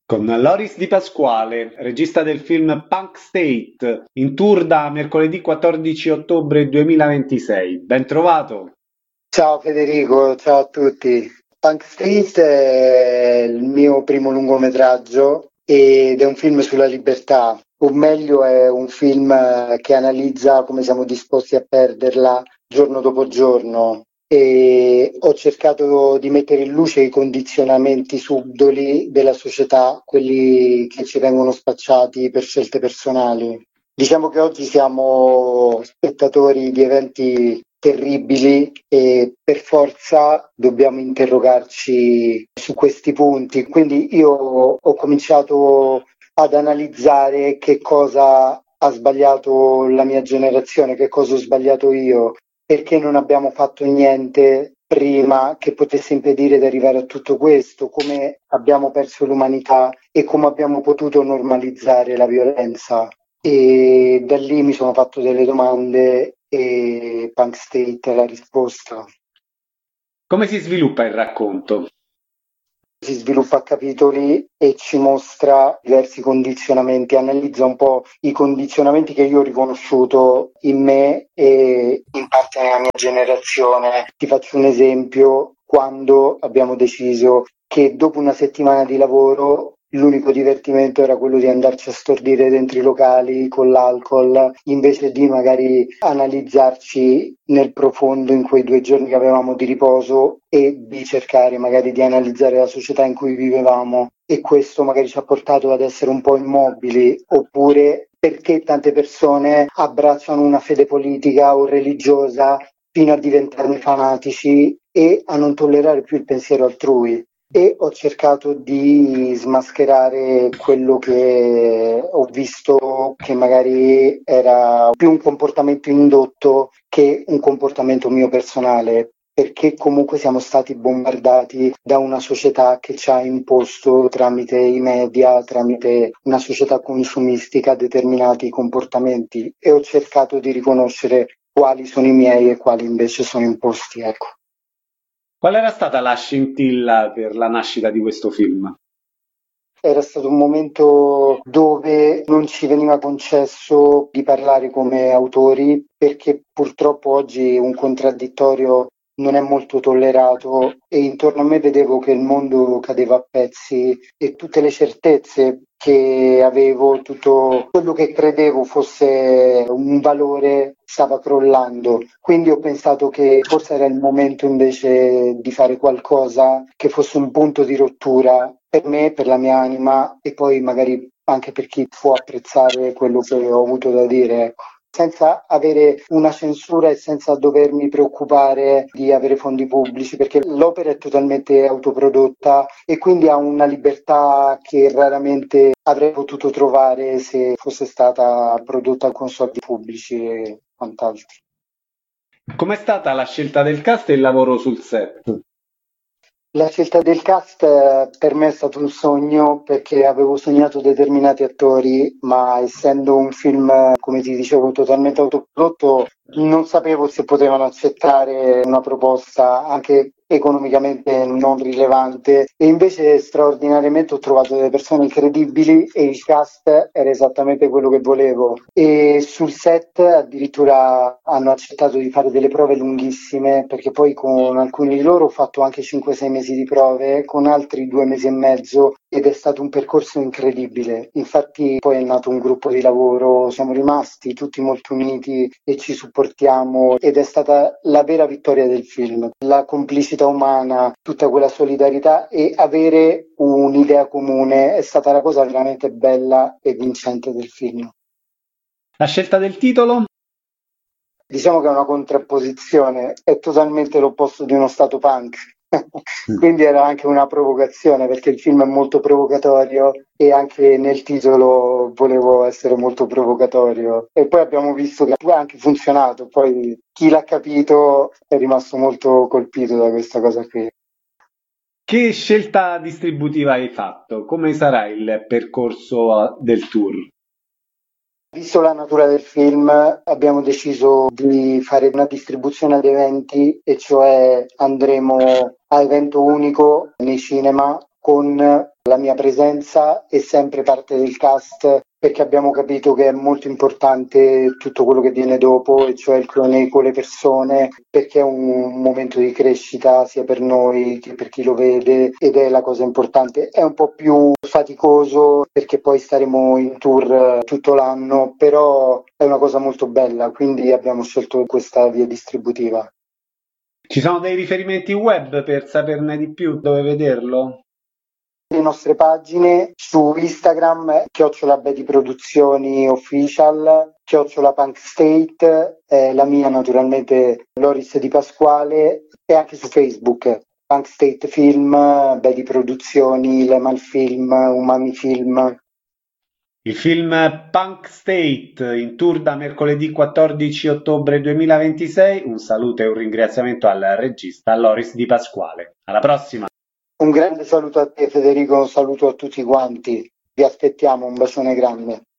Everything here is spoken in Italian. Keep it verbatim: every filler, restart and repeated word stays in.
Con Loris Di Pasquale, regista del film Punk State, in tour da mercoledì quattordici ottobre duemilaventisei. Ben trovato! Ciao Federico, ciao a tutti. Punk Street è il mio primo lungometraggio ed è un film sulla libertà, o meglio è un film che analizza come siamo disposti a perderla giorno dopo giorno, e ho cercato di mettere in luce i condizionamenti subdoli della società, quelli che ci vengono spacciati per scelte personali. Diciamo che oggi siamo spettatori di eventi terribili e per forza dobbiamo interrogarci su questi punti. Quindi io ho cominciato ad analizzare che cosa ha sbagliato la mia generazione, che cosa ho sbagliato io, perché non abbiamo fatto niente prima che potesse impedire di arrivare a tutto questo, come abbiamo perso l'umanità e come abbiamo potuto normalizzare la violenza. E da lì mi sono fatto delle domande e Punk State è la risposta. Come si sviluppa il racconto? Si sviluppa a capitoli e ci mostra diversi condizionamenti, analizza un po' i condizionamenti che io ho riconosciuto in me e in parte nella mia generazione. Ti faccio un esempio: quando abbiamo deciso che dopo una settimana di lavoro l'unico divertimento era quello di andarci a stordire dentro i locali con l'alcol, invece di magari analizzarci nel profondo in quei due giorni che avevamo di riposo e di cercare magari di analizzare la società in cui vivevamo. E questo magari ci ha portato ad essere un po' immobili, oppure perché tante persone abbracciano una fede politica o religiosa fino a diventarne fanatici e a non tollerare più il pensiero altrui. E ho cercato di smascherare quello che ho visto che magari era più un comportamento indotto che un comportamento mio personale, perché comunque siamo stati bombardati da una società che ci ha imposto tramite i media, tramite una società consumistica, determinati comportamenti, e ho cercato di riconoscere quali sono i miei e quali invece sono imposti, ecco. Qual era stata la scintilla per la nascita di questo film? Era stato un momento dove non ci veniva concesso di parlare come autori, perché purtroppo oggi un contraddittorio non è molto tollerato, e intorno a me vedevo che il mondo cadeva a pezzi e tutte le certezze che avevo, tutto quello che credevo fosse un valore stava crollando. Quindi ho pensato che forse era il momento invece di fare qualcosa che fosse un punto di rottura per me, per la mia anima, e poi magari anche per chi può apprezzare quello che ho avuto da dire, ecco, senza avere una censura e senza dovermi preoccupare di avere fondi pubblici, perché l'opera è totalmente autoprodotta e quindi ha una libertà che raramente avrei potuto trovare se fosse stata prodotta con soldi pubblici e quant'altro. Com'è stata la scelta del cast e il lavoro sul set? La scelta del cast eh, per me è stato un sogno, perché avevo sognato determinati attori, ma essendo un film, eh, come ti dicevo, totalmente autoprodotto, non sapevo se potevano accettare una proposta anche economicamente non rilevante, e invece straordinariamente ho trovato delle persone incredibili e il cast era esattamente quello che volevo. E sul set addirittura hanno accettato di fare delle prove lunghissime, perché poi con alcuni di loro ho fatto anche cinque sei mesi di prove, con altri due mesi e mezzo, ed è stato un percorso incredibile. Infatti poi è nato un gruppo di lavoro, siamo rimasti tutti molto uniti e ci supportiamo, ed è stata la vera vittoria del film, la complicità umana, tutta quella solidarietà e avere un'idea comune è stata la cosa veramente bella e vincente del film. La scelta del titolo? Diciamo che è una contrapposizione, è totalmente l'opposto di uno stato punk. Quindi era anche una provocazione, perché il film è molto provocatorio e anche nel titolo volevo essere molto provocatorio, e poi abbiamo visto che ha anche funzionato. Poi chi l'ha capito è rimasto molto colpito da questa cosa qui. Che scelta distributiva hai fatto? Come sarà il percorso del tour? Visto la natura del film, abbiamo deciso di fare una distribuzione ad eventi, e cioè andremo a evento unico nei cinema con la mia presenza è sempre parte del cast, perché abbiamo capito che è molto importante tutto quello che viene dopo, e cioè il Q and A con le persone, perché è un momento di crescita sia per noi che per chi lo vede, ed è la cosa importante. È un po' più faticoso perché poi staremo in tour tutto l'anno, però è una cosa molto bella, quindi abbiamo scelto questa via distributiva. Ci sono dei riferimenti web per saperne di più, dove vederlo? Le nostre pagine su Instagram, chiocciola Betty Produzioni Official, chiocciola Punk State, eh, la mia naturalmente Loris Di Pasquale, e anche su Facebook Punk State Film, Betty Produzioni, Lemal Film, Umami Film. Il film Punk State in tour da mercoledì quattordici ottobre duemilaventisei. Un saluto e un ringraziamento al regista Loris Di Pasquale. Alla prossima! Un grande saluto a te Federico, un saluto a tutti quanti, vi aspettiamo, un bacione grande.